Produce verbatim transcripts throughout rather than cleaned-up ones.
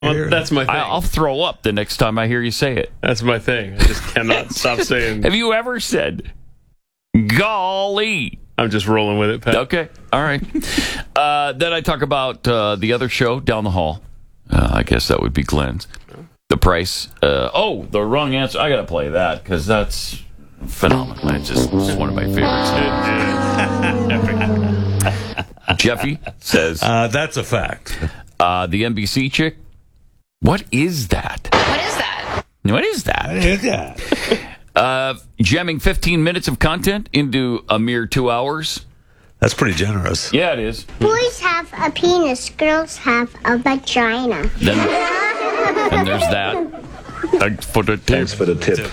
Well, that's my thing. I, I'll throw up the next time I hear you say it. That's my thing. I just cannot stop saying. Have you ever said, golly? I'm just rolling with it, Pat. Okay, all right. Uh, then I talk about uh, the other show down the hall. Uh, I guess that would be Glenn's. The price. Uh, oh, the wrong answer. I got to play that because that's phenomenal. It's just it's one of my favorites. Jeffy says, uh, that's a fact. Uh, the N B C chick. What is that? What is that? What is that? What is that? uh, jamming fifteen minutes of content into a mere two hours. That's pretty generous. Yeah, it is. Boys have a penis, girls have a vagina. Then, and there's that. Thanks for the tip. Thanks for the tip.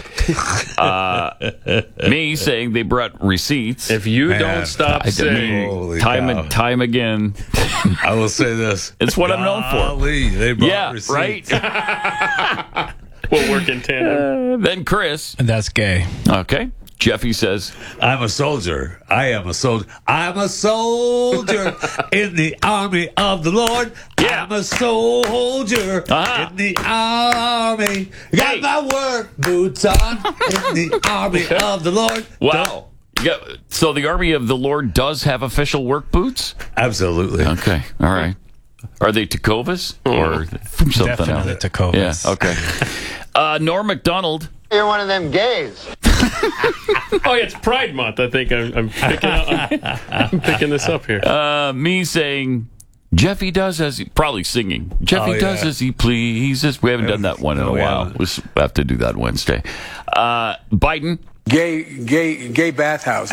Uh, me saying they brought receipts. If you Man, don't stop I saying Holy time cow. and time again. I will say this. It's what I'm known for. Golly, they brought Yeah, receipts. right? we'll work in tandem. Uh, then Chris. And that's gay. Okay. Jeffy says, I'm a soldier. I am a soldier. I'm a soldier in the army of the Lord. Yeah. I'm a soldier Uh-huh. in the army. Got Hey. my work boots on in the army of the Lord. wow. You got, so the Army of the Lord does have official work boots? Absolutely. Okay. All right. Are they Tecovas or from something Definitely else? Tecovas. Yeah. Okay. Uh, Norm MacDonald. You're one of them gays. Oh, yeah, it's Pride Month. I think I'm, I'm, picking, I'm, I'm picking this up here. Uh, me saying, Jeffy does as he, probably singing. Jeffy Oh, does yeah. as he pleases. We haven't done that one in Oh, a yeah. while. We'll have to do that Wednesday. Uh, Biden. Gay, gay, gay bathhouse.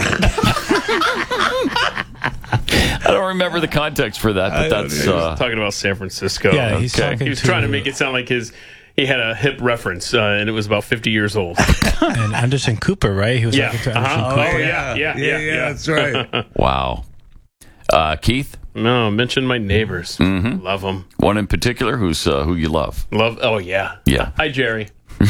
I don't remember the context for that, but that's He was uh, talking about San Francisco. Yeah, he's Okay. talking He was to trying to make it sound like his he had a hip reference, uh, and it was about fifty years old. and Anderson Cooper, right? He was Yeah. talking to Anderson Uh-huh. Cooper. Oh, yeah, yeah, yeah, yeah. That's right. wow. Uh, Keith, No, mention my neighbors. Mm-hmm. Love them. one in particular, who's uh, who you love. Love. Oh yeah. Yeah. Hi, Jerry.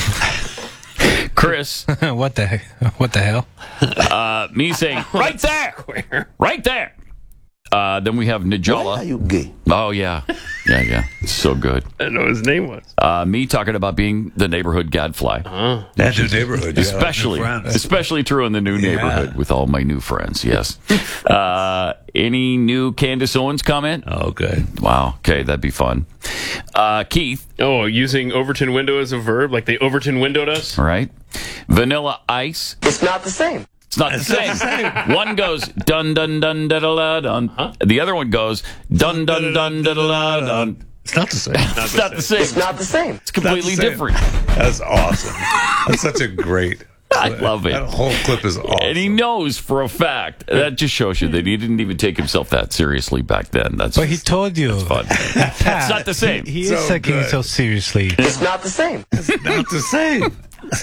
Chris, what the what the hell? uh, me saying right there, right there. Uh, then we have Najala. you gay? Oh yeah, yeah, yeah. It's so good. I didn't know what his name was. Uh, me talking about being the neighborhood gadfly. That new neighborhood. yeah, Especially, new friends. especially true in the new Yeah. neighborhood with all my new friends. Yes. uh, any new Candace Owens comment? Oh, okay. Wow. Okay, that'd be fun. Uh, Keith, Oh, using Overton window as a verb, like they Overton windowed us. all right. Vanilla Ice. It's not the same. It's not the same. One goes dun dun dun da da da dun. The other one goes dun dun dun da da da dun. It's not the same. It's not the same. It's not the same. It's completely Not the same. different. That's awesome. That's such a great. I love it. That whole clip is awesome. And he knows for a fact. That just shows you that he didn't even take himself that seriously back then. That's But he told you. fun. It's not the same. He, he So is taking good. himself seriously. It's not the same. not the same.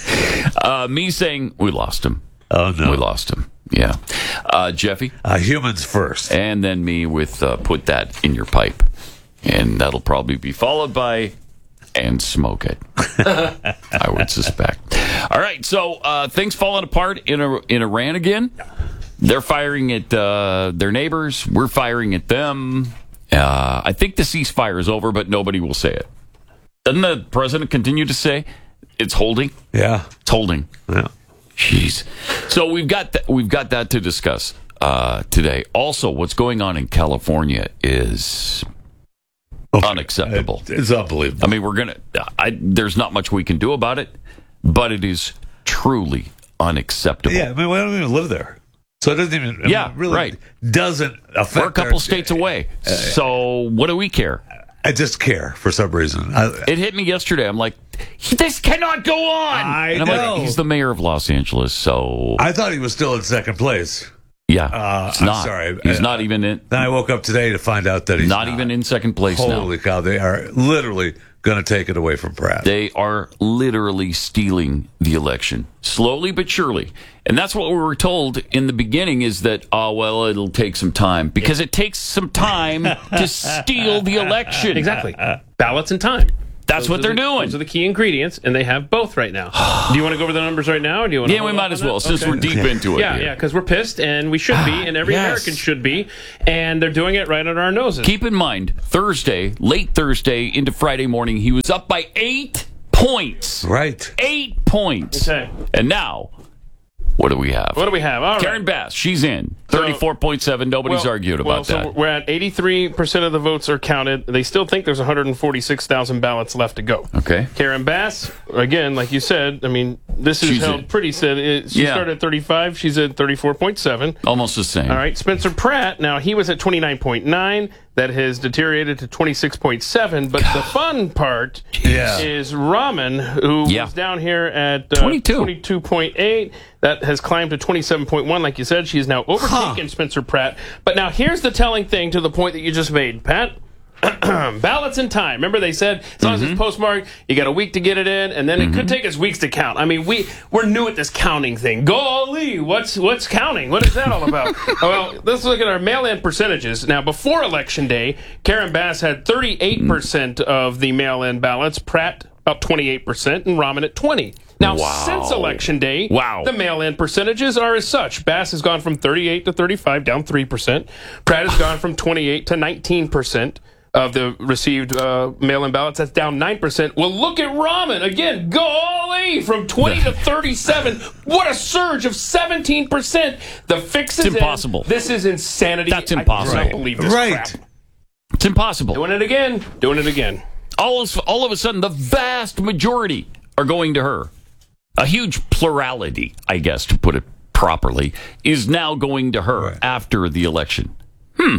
Uh, me saying we lost him. Oh, no. We lost him. Yeah. Uh, Jeffy. Uh, humans first. And then me with uh, put that in your pipe. And that'll probably be followed by and smoke it. I would suspect. All right. So uh, things falling apart in a, in Iran again. They're firing at uh, their neighbors. We're firing at them. Uh, I think the ceasefire is over, but nobody will say it. Doesn't the president continue to say it's holding? Yeah. It's holding. Yeah. Jeez. So we've got that. We've got that to discuss uh, today. Also, what's going on in California is unacceptable. It- it's unbelievable. I mean, we're gonna. I, there's not much we can do about it, but it is truly unacceptable. Yeah, I mean, we don't even live there. So it doesn't even, I mean, Yeah, it really right. doesn't affect We're a couple our- states away. So what do we care? I just care for some reason. I, It hit me yesterday. I'm like, this cannot go on. I and I'm know. like, he's the mayor of Los Angeles, so I thought he was still in second place. yeah, Uh, it's I'm not. sorry. He's Uh, not even in. Then I woke up today to find out that he's Not, not, even in second place now. Holy cow, they are literally going to take it away from Pratt. They are literally stealing the election, slowly but surely. And that's what we were told in the beginning is that, oh, well, it'll take some time. Because it takes some time to steal the election. Exactly. Ballots and time. That's Those what are they're the, doing. Those are the key ingredients, and they have both right now. Do you want to go over the numbers right now, or do you want to Yeah, we hold might off as on well, that? since Okay. we're deep into it. Yeah, here. yeah, because we're pissed, and we should be, and every Yes. American should be, and they're doing it right under our noses. Keep in mind, Thursday, late Thursday into Friday morning, he was up by eight points. Right. Eight points. Okay. And now, what do we have? What do we have? All right. Karen Bass, she's in. thirty-four point seven. Nobody's Well- argued well, about so that. we're at eighty-three percent of the votes are counted. They still think there's one hundred forty-six thousand ballots left to go. Okay. Karen Bass, again, like you said, I mean, this is She's held in. pretty steady. She Yeah. started at thirty-five. She's at thirty-four point seven. Almost the same. All right. Spencer Pratt, now he was at twenty-nine point nine. That has deteriorated to twenty-six point seven. But the fun part Yeah. is Rahman, who Yeah. was down here at uh, twenty-two. twenty-two point eight. That has climbed to twenty-seven point one. Like you said, she has now overtaken Spencer Pratt. But now here's the telling thing to the point that you just made, Pat. Ballots in time. Remember they said as long as it's postmarked, you got a week to get it in, and then it could take us weeks to count. I mean, we we're new at this counting thing. Golly, what's what's counting? What is that all about? Well, let's look at our mail-in percentages. Now, before Election Day, Karen Bass had thirty-eight percent of the mail-in ballots. Pratt about twenty-eight percent, and Rahman at twenty. Now, Wow. since Election Day, Wow. the mail-in percentages are as such. Bass has gone from thirty-eight to thirty-five, down three percent. Pratt has gone from twenty-eight to nineteen percent of the received uh, mail-in ballots. That's down nine percent. Well, look at Rahman. Again, golly, from twenty to thirty-seven. What a surge of seventeen percent. The fix is It's impossible. in. This is insanity. That's I impossible. cannot believe this Right. crap. It's impossible. Doing it again. Doing it again. All of, all of a sudden, the vast majority are going to her. A huge plurality, I guess, to put it properly, is now going to her Right. after the election. Hmm.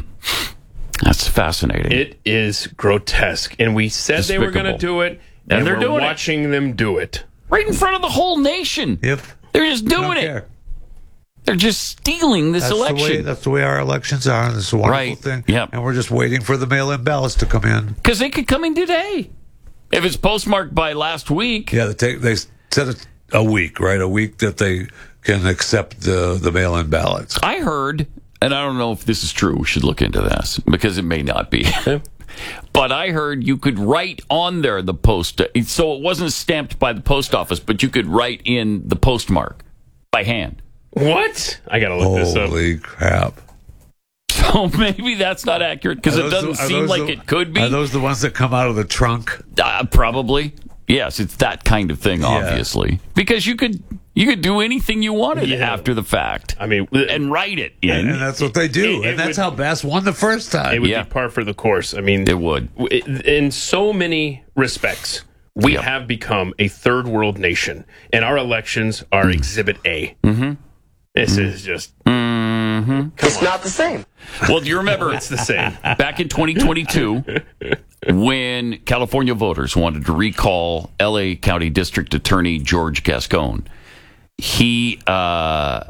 That's fascinating. It is grotesque. And we said they were going to Despicable. do it, And and, they're we're doing it. watching them do it. right in front of the whole nation. Yep. They're just Don't doing it. care. They're just stealing this That's election. the way. That's the way our elections are. And it's a wonderful Right. thing. Yep. And we're just waiting for the mail-in ballots to come in. Because they could come in today. If it's postmarked by last week. Yeah, they take. They set it a week, right? A week that they can accept the the mail-in ballots. I heard, and I don't know if this is true, we should look into this, because it may not be. But I heard you could write on there the post, so it wasn't stamped by the post office, but you could write in the postmark by hand. What? I got to look this up. Holy crap! So maybe that's not accurate, because Are it those doesn't the- are seem those like the- it could be. Are those the ones that come out of the trunk? Uh, probably. Yes, it's that kind of thing, obviously. Because you could you could do anything you wanted Yeah. after the fact. I mean, and write it in. And that's what they do. It- it and that's would- how Bass won the first time. it would Yeah. be par for the course. I mean, It would. w- in so many respects, we Yep. have become a third world nation, and our elections are Exhibit A. Mm-hmm. This is just It's not the same. Well, do you remember it's the same. back in twenty twenty-two when California voters wanted to recall L A County District Attorney George Gascon? He uh,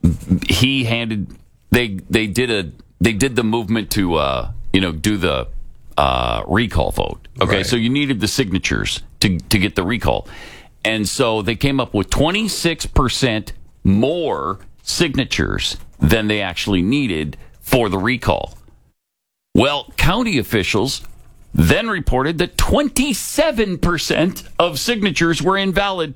he handed they they did a they did the movement to uh, you know do the uh, recall vote. Okay, Right. so you needed the signatures to to get the recall, and so they came up with twenty-six percent more signatures than they actually needed for the recall. Well, county officials then reported that twenty-seven percent of signatures were invalid.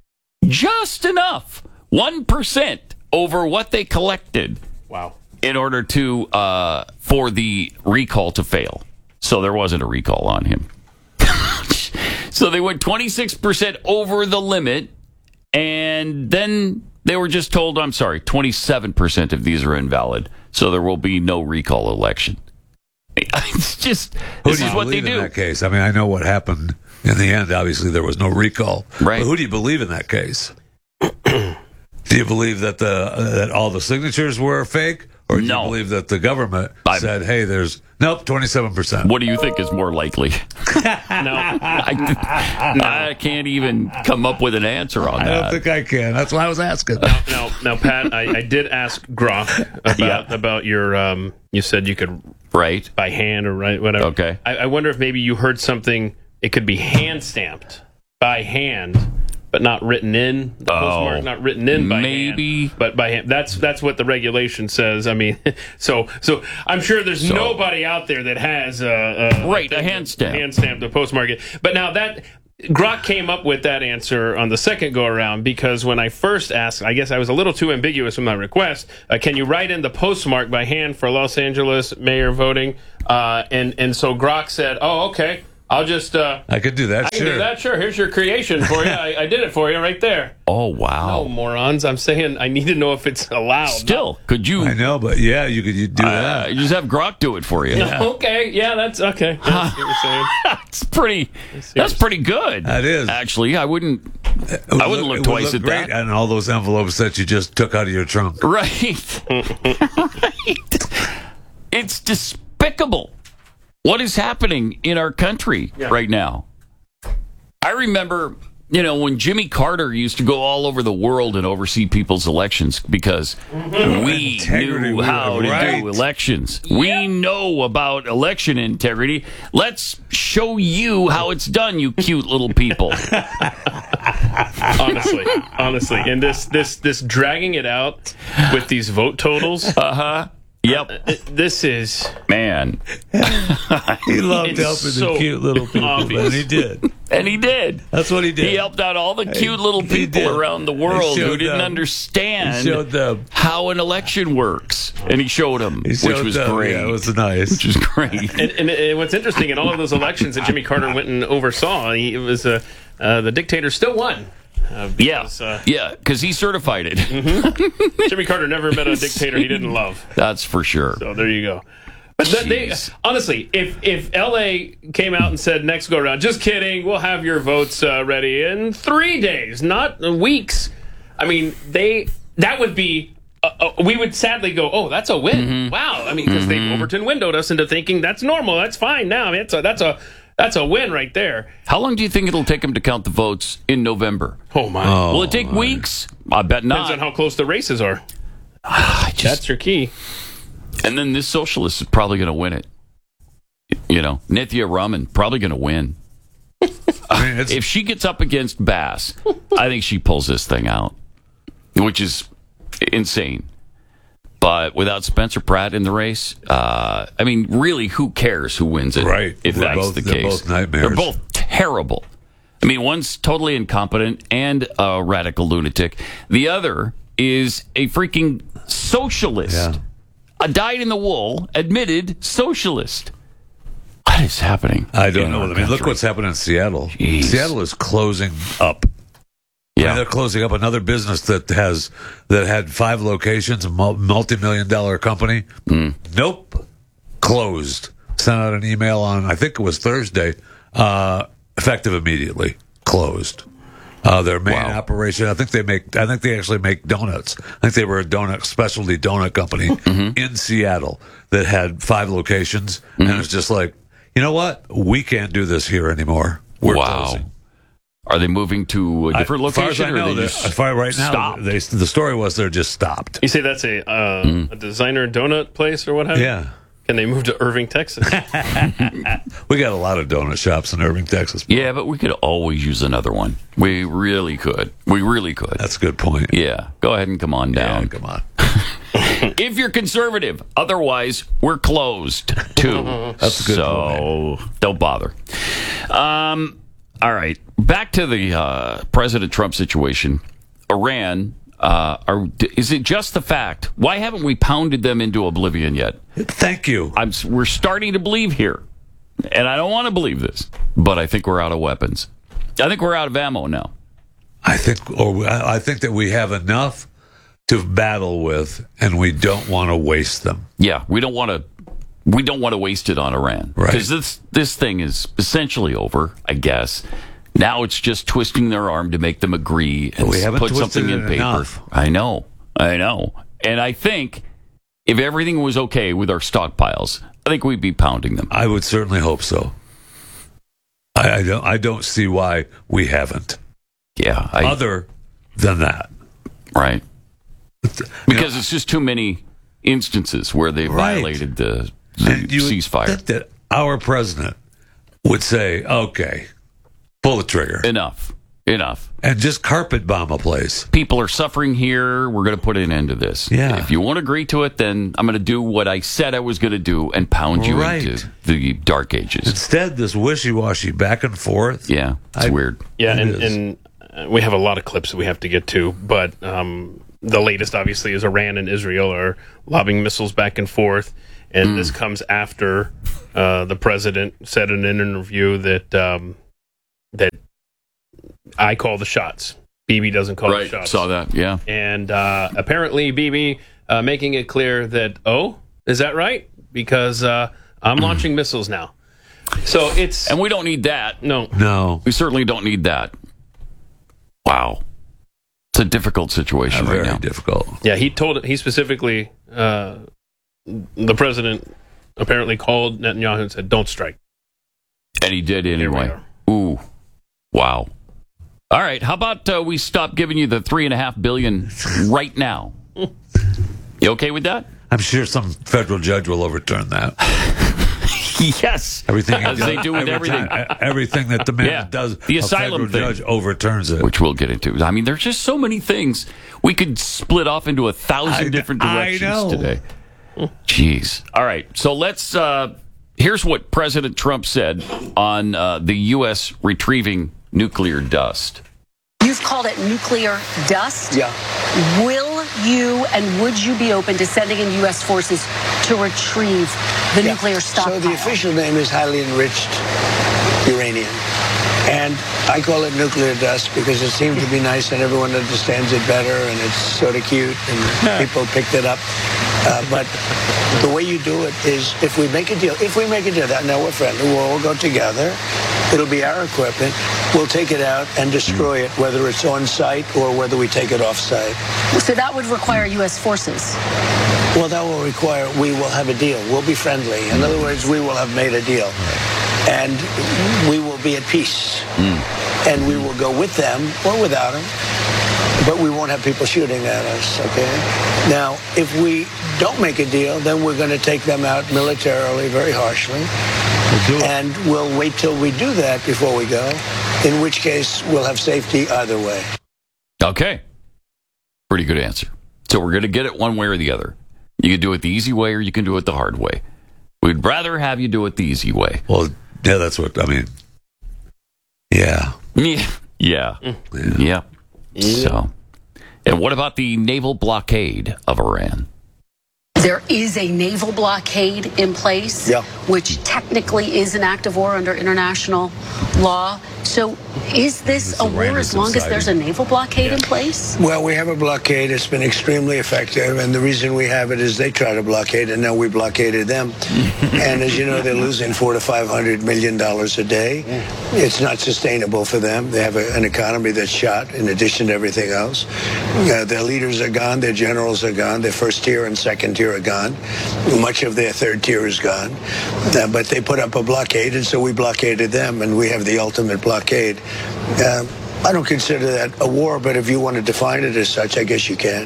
Just enough, one percent over what they collected Wow. in order to uh, for the recall to fail. So there wasn't a recall on him. So they went twenty-six percent over the limit, and then they were just told, I'm sorry, twenty-seven percent of these are invalid, so there will be no recall election. It's just, Who this do is you what they believe in do. that case? I mean, I know what happened in the end. Obviously, there was no recall. Right. But who do you believe in that case? Do you believe that the uh, that all the signatures were fake, or do No. you believe that the government I- said, "Hey, there's nope, twenty-seven percent"? What do you think is more likely? No. I, I can't even come up with an answer on I that. don't think I can. That's why I was asking. Now, now, Pat, I, I did ask Groff about Yeah. about your. Um, you said you could Right? by hand or write whatever. Okay. I, I wonder if maybe you heard something. It could be hand stamped by hand but not written in. The Oh, postmark not written in by maybe. hand, but by hand. That's that's what the regulation says. I mean, so so I'm sure there's So- nobody out there that has uh, uh, Right, a hand stamp. hand stamp to postmark it. But now that Grok came up with that answer on the second go around because when I first asked, I guess I was a little too ambiguous with my request. Uh, can you write in the postmark by hand for Los Angeles mayor voting? Uh, and and so Grok said, "Oh, okay, I'll just uh, I could do that. I can sure. do that. Sure, here's your creation for you. I, I did it for you right there." Oh, wow. Oh, morons! I'm saying I need to know if it's allowed. Still, could you, I know, but yeah, you could you do uh, that. you just have Grok do it for you? Okay, yeah, that's okay. That's what you're saying. That's pretty. That's pretty good. That is. Actually. I wouldn't. It would I wouldn't look it would twice look at great that. on all those envelopes that you just took out of your trunk. Right. Right. It's despicable what is happening in our country right now. I remember, you know, when Jimmy Carter used to go all over the world and oversee people's elections because we Integrity, knew we- how to right. do elections. We know about election integrity. Let's show you how it's done, you cute little people. honestly, honestly, and this this this dragging it out with these vote totals. Uh-huh. Yep. it- This is Man. He loved It's helping so the cute little people, obvious. and he did. And he did. That's what he did. He helped out all the cute little he people did. around the He world who showed didn't them. understand He showed them. how an election works. And he showed them, He which showed was them. great. Yeah, it was nice. Which was great. and, and, and what's interesting in all of those elections that Jimmy Carter went and oversaw, he, it was uh, uh, the dictator still won. Uh, Yeah, because, uh, yeah, because he certified it. Jimmy Carter never met a dictator he didn't love. That's for sure. So there you go. But th- they, Jeez. honestly, if if L A came out and said next go around, just kidding, we'll have your votes uh, ready in three days, not weeks. I mean, they that would be. Uh, uh, we would sadly go, oh, that's a win. Mm-hmm. Wow. I mean, because they Overton windowed us into thinking that's normal, that's fine now. I mean, that's a that's a that's a win right there. How long do you think it'll take him to count the votes in November? Oh my! Will it take weeks? I bet Depends not. on how close the races are. I just- That's your key. and then this socialist is probably going to win it. You know, Nithya Raman probably going to win. I mean, it's, If she gets up against Bass, I think she pulls this thing out, which is insane. But without Spencer Pratt in the race, uh, I mean, really, who cares who wins it? Right. If They're that's both- the they're case, both nightmares. They're both terrible. I mean, one's totally incompetent and a radical lunatic. The other is a freaking socialist, Yeah. a dyed-in-the-wool, admitted socialist. What is happening? I don't in know. our I mean, look country? what's happening in Seattle. Jeez. Seattle is closing up. I mean, Yeah. they're closing up another business that has that had five locations, a mul- multi-million dollar company. Mm. Nope, closed. Sent out an email on I think it was Thursday. Uh, effective immediately, closed. Uh, their main Wow. operation. I think they make. I think they actually make donuts. I think they were a donut specialty donut company Mm-hmm. in Seattle that had five locations, and it's just like, you know what? We can't do this here anymore. We're Wow. closing. Are they moving to a different I- as far as location? I or know, they they're- just as far right now, stopped? they, the story was they're just stopped. You say that's a uh, a designer donut place or what have you? Yeah, Can they move to Irving, Texas? we got a lot of donut shops in Irving, Texas. Yeah, but we could always use another one. We really could. We really could. That's a good point. Yeah, go ahead and come on Yeah, down. come on. If you're conservative, otherwise we're closed too. That's a good so don't bother. Um, all right, back to the uh, President Trump situation. Iran. Uh, are, is it just the fact? Why haven't we pounded them into oblivion yet? Thank you. I'm, we're starting to believe here, and I don't want to believe this, but I think we're out of weapons. I think we're out of ammo now. I think, or I think that we have enough to battle with, and we don't want to waste them. Yeah, we don't want to. We don't want to waste it on Iran Right. because this this thing is essentially over. I guess now it's just twisting their arm to make them agree and We haven't put twisted something it in paper. enough. I know, I know, and I think if everything was okay with our stockpiles, I think we'd be pounding them. I would certainly hope so. I, I don't. I don't see why we haven't. Yeah, I, Other than that, right? Because it's just too many instances where they Right. violated the, the and you would ceasefire. think that our president would say, "Okay, pull the trigger." Enough. enough. And just carpet bomb a place. People are suffering here. We're going to put an end to this. Yeah. If you won't agree to it, then I'm going to do what I said I was going to do and pound you Right. into the dark ages. Instead, this wishy-washy back and forth. Yeah, it's I- weird. Yeah, It and, is. and uh, we have a lot of clips that we have to get to, but um, the latest, obviously, is Iran and Israel are lobbing missiles back and forth, and this comes after uh, the president said in an interview that um, that I call the shots. Bibi doesn't call the Right, shots. saw that, yeah. And uh, apparently, Bibi uh, making it clear that, oh, is that right? Because uh, I'm launching missiles now. So it's... And we don't need that. No. No. We certainly don't need that. Wow. It's a difficult situation right Very now. difficult. Yeah, he told he specifically, uh, the president apparently called Netanyahu and said, don't strike. And he did Here we anyway. are. Ooh. Wow. All right. How about uh, we stop giving you the three and a half billion right now? You okay with that? I'm sure some federal judge will overturn that. Yes. Everything As they do with every everything. time- everything that the man Yeah. does, The a asylum federal thing. judge overturns it. Which we'll get into. I mean, there's just so many things. We could split off into a thousand I- different I directions know. today. Jeez. All right. So let's. Uh, here's what President Trump said on uh, the U S retrieving nuclear dust. You've called it nuclear dust. Yeah. Will you and would you be open to sending in U S forces to retrieve the Yeah. nuclear stockpile? So the official name is highly enriched uranium. And I call it nuclear dust because it seems to be nice and everyone understands it better and it's sort of cute and people picked it up. Uh, but the way you do it is if we make a deal, if we make a deal, that now we're friendly, we'll all go together. It'll be our equipment. We'll take it out and destroy it, whether it's on site or whether we take it off site. So that would require U S forces. Well, that will require we will have a deal. We'll be friendly. In other words, we will have made a deal. And we will be at peace. And we will go with them or without them. But we won't have people shooting at us, okay? Now, if we don't make a deal, then we're going to take them out militarily, very harshly. And we'll wait till we do that before we go, in which case we'll have safety either way. Okay. Pretty good answer. So we're going to get it one way or the other. You can do it the easy way or you can do it the hard way. We'd rather have you do it the easy way. Well, yeah, that's what I mean. Yeah. Yeah. Yeah. Yeah. So, and what about the naval blockade of Iran? There is a naval blockade in place, Yeah. which technically is an act of war under international law. So is this It's a a war as ransom long as sighting. there's a naval blockade in place? Well, we have a blockade. It's been extremely effective. And the reason we have it is they try to blockade, and now we blockaded them. And as you know, they're losing four to five hundred million dollars a day. It's not sustainable for them. They have a, an economy that's shot in addition to everything else. Uh, their leaders are gone. Their generals are gone. Their first tier and second tier are gone. Much of their third tier is gone. Uh, but they put up a blockade, and so we blockaded them, and we have the ultimate blockade. Uh, I don't consider that a war, but if you want to define it as such, I guess you can.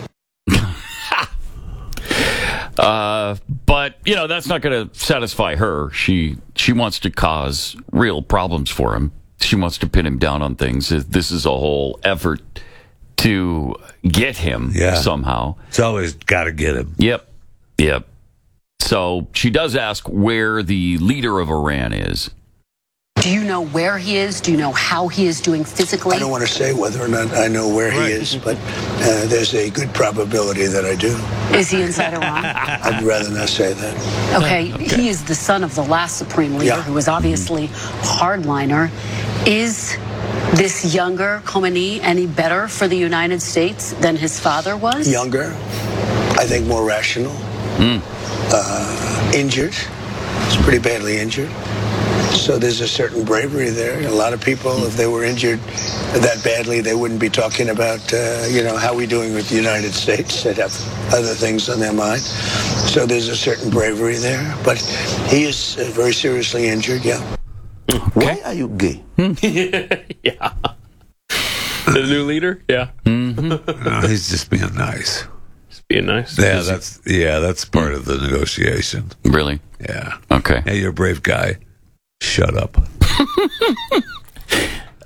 Uh, but you know that's not going to satisfy her. She she wants to cause real problems for him. She wants to pin him down on things. This is a whole effort to get him Yeah. somehow. It's always got to get him. Yep, yep. So she does ask where the leader of Iran is. Do you know where he is? Do you know how he is doing physically? I don't want to say whether or not I know where he is, but uh, there's a good probability that I do. Is he inside Iran? I'd rather not say that. Okay, he is the son of the last supreme leader, Yeah. who was obviously hardliner. Is this younger Khomeini any better for the United States than his father was? Younger, I think more rational, uh, injured. He's pretty badly injured. So there's a certain bravery there. A lot of people, if they were injured that badly, they wouldn't be talking about, uh, you know, how are we doing with the United States? They'd have other things on their mind. So there's a certain bravery there. But he is uh, very seriously injured, yeah. Why are you gay? Yeah. The new leader? Yeah. No, he's just being nice. Just being nice. Yeah, that's yeah, that's part of the negotiation. Really? Yeah. Okay. Hey, you're a brave guy. Shut up.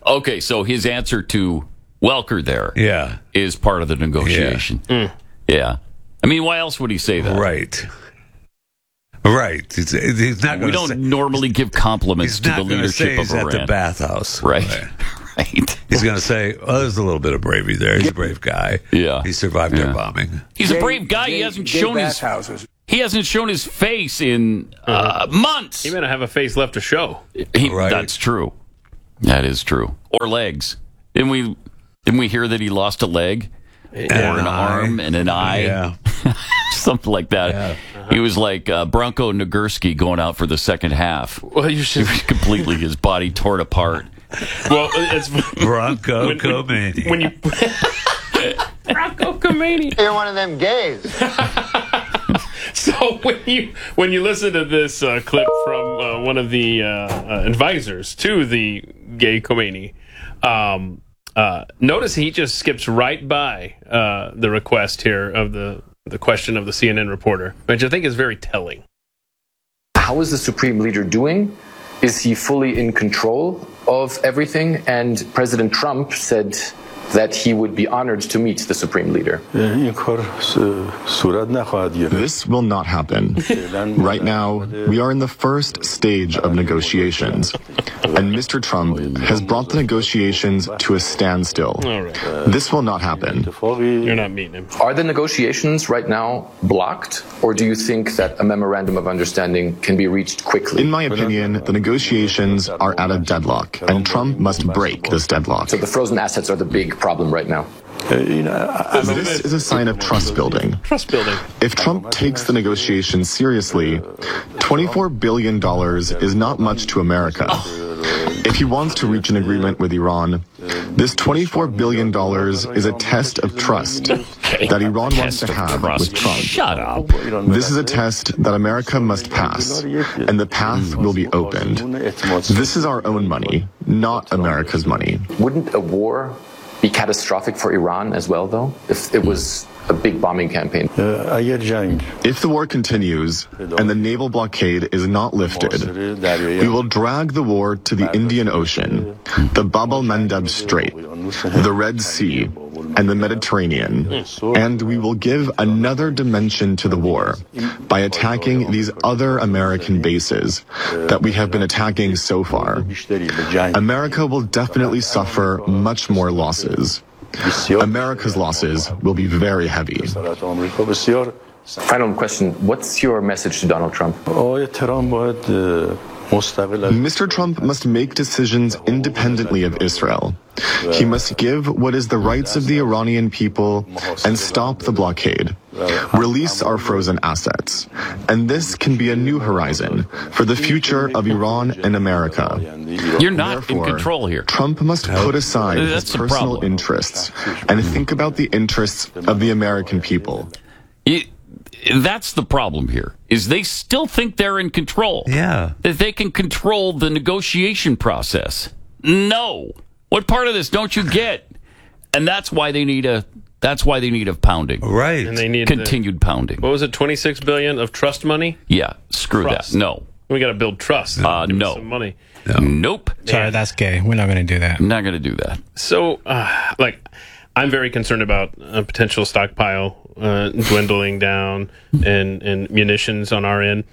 Okay, so his answer to Welker there Yeah. is part of the negotiation. Mm. Yeah. I mean, why else would he say that? Right. Right. He's, he's not We going to don't say, normally give compliments he's to not the gonna leadership say of he's at Iran. the bathhouse. Right. Right. He's going to say, oh, there's a little bit of bravery there. He's a brave guy. Yeah. He survived Yeah. their bombing. He's a brave guy. He hasn't shown his he hasn't shown his face in uh, months. He may not have a face left to show. He- Right. That's true. That is true. Or legs. Didn't we? Didn't we hear that he lost a leg or an an eye. arm and an eye? Yeah. Something like that. Yeah. He was like uh, Bronco Nagurski going out for the second half. Well, you should. Completely, his body torn apart. Well, it's Bronco when, Khomeini. when you Bronco Khomeini. You're one of them gays. So when you when you listen to this uh, clip from uh, one of the uh, uh, advisors to the gay Khomeini, um, uh, notice he just skips right by uh, the request here of the the question of the C N N reporter, which I think is very telling. How is the Supreme Leader doing? Is he fully in control of everything? And President Trump said that he would be honored to meet the Supreme Leader. This will not happen. Right now, we are in the first stage of negotiations, and Mister Trump has brought the negotiations to a standstill. All right. This will not happen. You're not meeting him. Are the negotiations right now blocked, or do you think that a memorandum of understanding can be reached quickly? In my opinion, the negotiations are at a deadlock, and Trump must break this deadlock. So the frozen assets are the big problem right now. This is a sign of trust building. Trust building. If Trump takes the negotiations seriously, twenty-four billion dollars is not much to America. If he wants to reach an agreement with Iran, this twenty-four billion dollars is a test of trust that Iran wants to have with Trump. Shut up. This is a test that America must pass, and the path will be opened. This is our own money, not America's money. Wouldn't a war be catastrophic for Iran as well, though, if it was a big bombing campaign? If the war continues and the naval blockade is not lifted, we will drag the war to the Indian Ocean, the Bab el-Mandeb Strait, the Red Sea, and the Mediterranean, and we will give another dimension to the war by attacking these other American bases that we have been attacking so far. America will definitely suffer much more losses. America's losses will be very heavy. Final question. What's your message to Donald Trump? Mister Trump must make decisions independently of Israel. He must give what is the rights of the Iranian people and stop the blockade. Release our frozen assets. And this can be a new horizon for the future of Iran and America. You're not Therefore, in control here. Trump must put aside That's his the personal problem. interests and think about the interests of the American people. It, that's the problem here, is they still think they're in control. Yeah. That they can control the negotiation process. No. What part of this don't you get? And that's why they need a that's why they need a pounding. Right. And they need Continued the, pounding. what was it, twenty-six billion of trust money? Yeah, screw Trust. that. No. We got to build trust. Uh, Give us no. some money. Nope. Sorry, that's gay. We're not going to do that. I'm not going to do that. So, uh, like, I'm very concerned about a potential stockpile uh, dwindling down and, and munitions on our end.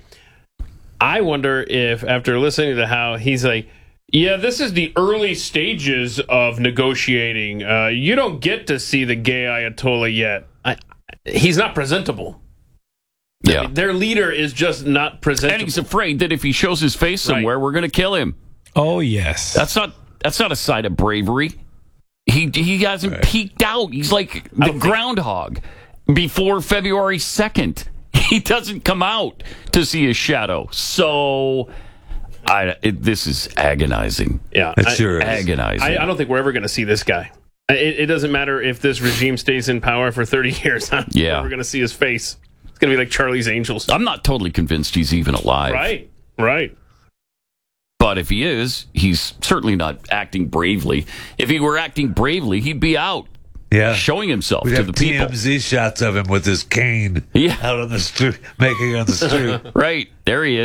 I wonder if, after listening to how he's like, yeah, this is the early stages of negotiating. Uh, you don't get to see the gay Ayatollah yet. I, he's not presentable. Yeah. Their leader is just not presentable. And he's afraid that if he shows his face somewhere, Right. we're going to kill him. Oh, yes. That's not that's not a sign of bravery. He he hasn't right. peeked out. He's like the groundhog before February second. He doesn't come out to see his shadow. So I it, this is agonizing. Yeah, it I, sure is. Agonizing. I, I don't think we're ever going to see this guy. It, it doesn't matter if this regime stays in power for thirty years. I'm yeah. never going to see his face. It's going to be like Charlie's Angels. I'm not totally convinced he's even alive. Right, right. But if he is, he's certainly not acting bravely. If he were acting bravely, he'd be out. Yeah, showing himself We'd to have the people. T M Z shots of him with his cane. Yeah. out on the street, making on the street. Right there, he is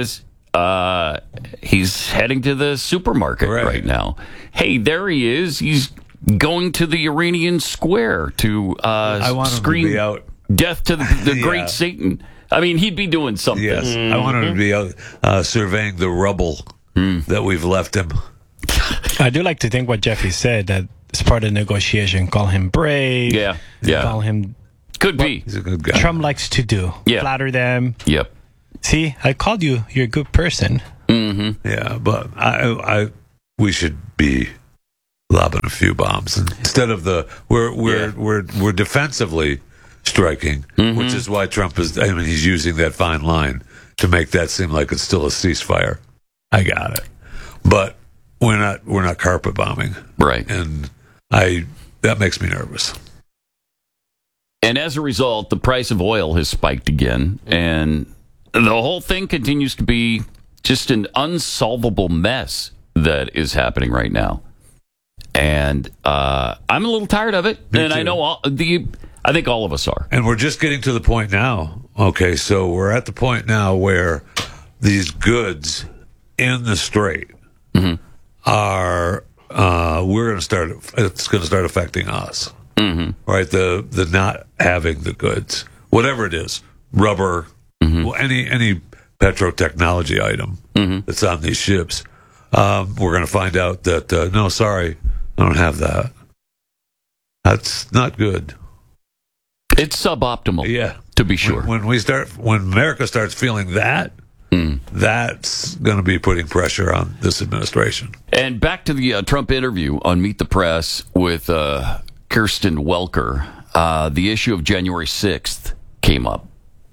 Uh, he's heading to the supermarket right. right now. Hey, there he is. He's going to the Iranian Square to uh, I want scream him to be out. death to the, the Yeah. great Satan. I mean, he'd be doing something. Yes, I want him to be out uh, surveying the rubble Mm. that we've left him. I do like to think what Jeffy said, that it's part of the negotiation. Call him brave. Yeah, yeah. Call him... Could be. He's a good guy. Trump likes to do. Yeah. Flatter them. Yep. See, I called you. You're a good person. Mm-hmm. Yeah, but I, I, we should be lobbing a few bombs instead of the we're we're Yeah. we're we're defensively striking, Mm-hmm. which is why Trump is. I mean, he's using that fine line to make that seem like it's still a ceasefire. I got it, but we're not we're not carpet bombing, Right. and I that makes me nervous. And as a result, the price of oil has spiked again, and the whole thing continues to be just an unsolvable mess that is happening right now. And uh, I'm a little tired of it, Me and I too. know all the. I think all of us are. And we're just getting to the point now. Okay, so we're at the point now where these goods in the strait Mm-hmm. are uh, we're going to start. It's going to start affecting us, Mm-hmm. right? The the not having the goods, whatever it is, rubber, Mm-hmm. well, any any petrotechnology item Mm-hmm. that's on these ships. Um, we're going to find out that uh, no, sorry, I don't have that. That's not good. It's suboptimal, Yeah. to be sure. When, when we start, when America starts feeling that, Mm. that's going to be putting pressure on this administration. And back to the uh, Trump interview on Meet the Press with uh, Kirsten Welker. Uh, the issue of January sixth came up.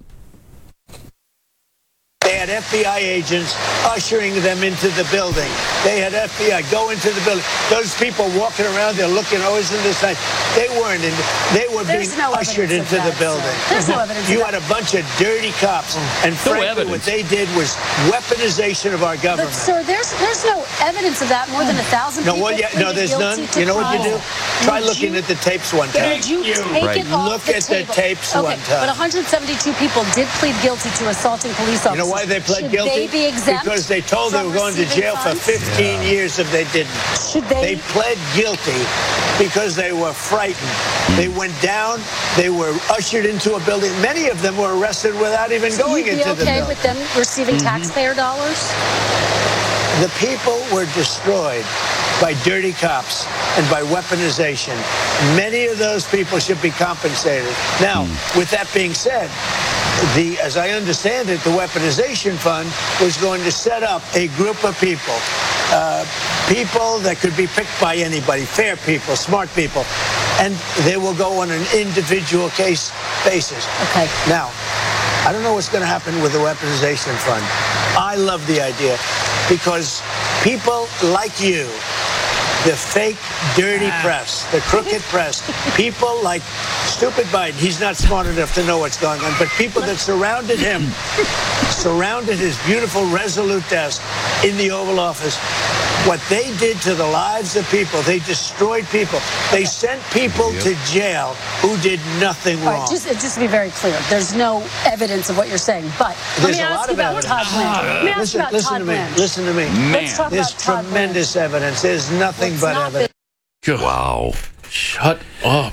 They had F B I agents ushering them into the building. They had F B I go into the building. Those people walking around, they're looking, oh, isn't this nice? They weren't in. They were There's being no ushered evidence into of the that, building. sir. There's no evidence of You that. had a bunch of dirty cops, and No frankly, evidence. what they did was weaponization of our But government. sir, there's there's no evidence of that. More than a thousand no, people well, yeah, no, pleaded there's none. guilty to You know what you do? crimes. Try Would looking you- at the tapes one time. Would you take Right. it off Look the at the table? tapes okay, one time. But one hundred seventy-two people did plead guilty to assaulting police officers. You know why they pled Should guilty? they be exempt Because they told they from were going to receiving jail for funds? fifteen years if they didn't. Should they? They pled guilty because they were frightened. They went down. They were ushered into a building. Many of them were arrested without even So going you'd be into the okay building. with them receiving Mm-hmm. taxpayer dollars? The people were destroyed by dirty cops and by weaponization. Many of those people should be compensated. Now, with that being said, the, as I understand it, the weaponization fund was going to set up a group of people, uh, people that could be picked by anybody, fair people, smart people, and they will go on an individual case basis. Okay. Now, I don't know what's going to happen with the weaponization fund. I love the idea because people like you, the fake, dirty press, the crooked press, people like stupid Biden, he's not smart enough to know what's going on, but people that surrounded him, surrounded his beautiful, resolute desk in the Oval Office, what they did to the lives of people, they destroyed people. They sent people to jail who did nothing All wrong. right, just, just to be very clear, there's no evidence of what you're saying. But let There's me a ask lot you of about evidence. Todd Blanche. Let me ask Listen, you about listen Todd to me. Blanche. Listen to me. Let's talk There's about Todd tremendous evidence. There's nothing It's but not evidence. Wow. Shut up.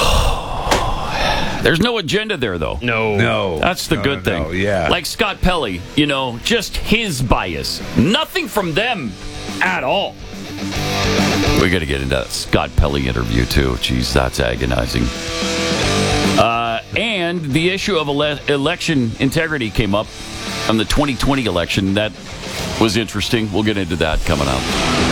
There's no agenda there, though. No. No, That's the no, good no, thing. no, yeah, Like Scott Pelley, you know, just his bias. Nothing from them at all. We got to get into that Scott Pelley interview, too. Jeez, that's agonizing. Uh, and the issue of ele- election integrity came up on the twenty twenty election. That was interesting. We'll get into that coming up.